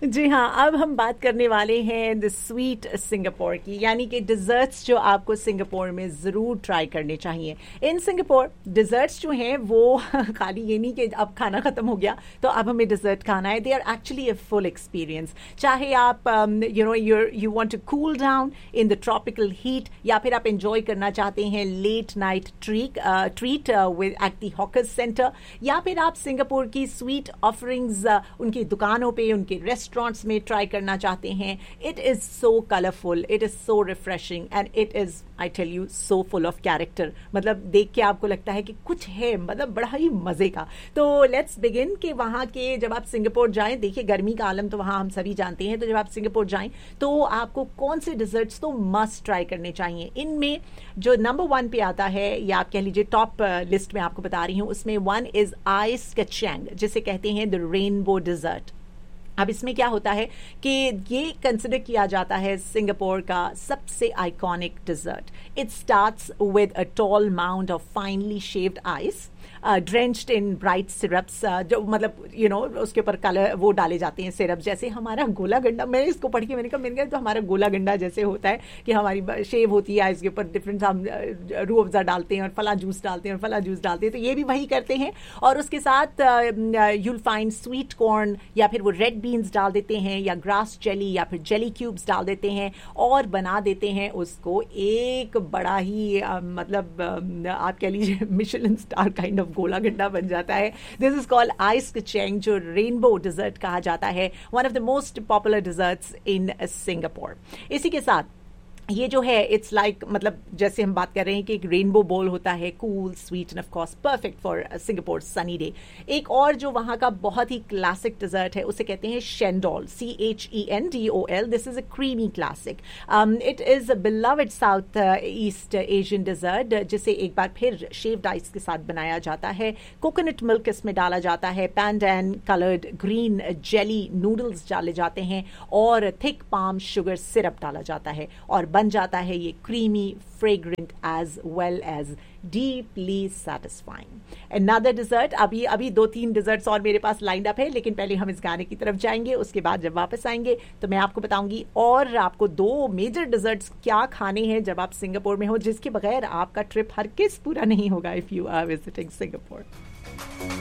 जी हाँ, अब हम बात करने वाले हैं द स्वीट सिंगापुर की, यानी कि डिज़र्ट्स जो आपको सिंगापुर में ज़रूर ट्राई करने चाहिए। इन सिंगापुर डिज़र्ट्स जो हैं वो खाली ये नहीं कि अब खाना ख़त्म हो गया तो अब हमें डिज़र्ट खाना है। They are actually a full experience. चाहे आप you want to cool down in the tropical heat, या फिर आप इंजॉय करना चाहते हैं late night treat with at the hawkers centre, या फिर आप सिंगापुर की स्वीट ऑफरिंग्स उनकी दुकानों पे, उनके रेस्टोरेंट्स में ट्राई करना चाहते हैं। It is so colourful, it is so refreshing and it is, I tell you, so full of character. मतलब देख के आपको लगता है कि कुछ है, मतलब बड़ा ही मज़े का। तो लेट्स बिगिन कि वहाँ के, जब आप सिंगापुर जाएं, देखिए गर्मी का आलम तो वहाँ हम सभी जानते हैं, तो जब आप सिंगापुर जाएं तो आपको कौन से डिज़र्ट्स तो मस्ट ट्राई करने चाहिए। इनमें जो नंबर 1 पे आता है, या आप कह लीजिए टॉप लिस्ट में आपको बता रही हूँ, उसमें 1 इज़ आइस कचैंग, जिसे कहते हैं द रेनबो डिज़र्ट। अब इसमें क्या होता है कि ये कंसिडर किया जाता है सिंगापुर का सबसे iconic dessert. It starts with a tall mount of finally shaved ice drenched in bright syrups, जो मतलब उसके ऊपर कलर वो डाले जाते हैं सिरप, जैसे हमारा गोला गंडा। मैंने इसको पढ़ के मैंने कहा तो हमारा गोला गंडा जैसे होता है कि हमारी शेव होती है आइस के ऊपर, डिफरेंट हम रूह अफ़ज़ा डालते हैं और फला जूस डालते हैं और फला जूस डालते हैं, तो ये भी वही करते हैं। और उसके साथ यूल फाइंड स्वीट कॉर्न, या फिर वो रेड बीन्स डाल देते हैं, या ग्रास जेली, या फिर जेली क्यूब्स डाल देते हैं, और बना देते हैं उसको एक बड़ा ही आप कह लीजिए मिशेलिन स्टार काइंड ऑफ गोला गंडा बन जाता है। दिस इज कॉल्ड आइस कचैंग, जो रेनबो डिजर्ट कहा जाता है, one of the most popular desserts in Singapore. इसी के साथ ये जो है इट्स लाइक मतलब जैसे हम बात कर रहे हैं कि एक रेनबो बोल होता है, cool, sweet end of course perfect for Singapore sunny day. एक और जो वहाँ का बहुत ही क्लासिक डिजर्ट है उसे कहते हैं शेंडोल, CHENDOL। This is a creamy classic. It is beloved south east Asian dessert, जिसे एक बार फिर शेव्ड आइस के साथ बनाया जाता है। कोकोनट मिल्क इसमें डाला जाता है, पैंडन कलर्ड ग्रीन जेली नूडल्स डाले जाते हैं, और थिक पाम शुगर सिरप डाला जाता है, और बन जाता है ये creamy, fragrant as well as deeply satisfying. Another dessert, अभी 2-3 डिजर्ट्स और मेरे पास लाइंड अप है, लेकिन पहले हम इस गाने की तरफ जाएंगे। उसके बाद जब वापस आएंगे तो मैं आपको बताऊंगी और आपको 2 मेजर डिजर्ट्स क्या खाने हैं जब आप सिंगापुर में हो, जिसके बगैर आपका ट्रिप हरगिज़ पूरा नहीं होगा if you are visiting Singapore.